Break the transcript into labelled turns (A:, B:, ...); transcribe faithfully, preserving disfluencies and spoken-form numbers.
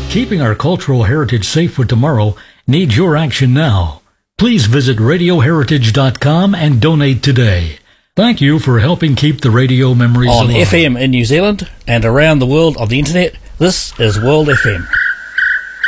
A: Keeping our cultural heritage safe for tomorrow needs your action now. Please visit radio heritage dot com and donate today. Thank you for helping keep the radio memories
B: on
A: alive.
B: F M in New Zealand and around the world on the internet. This is World F M.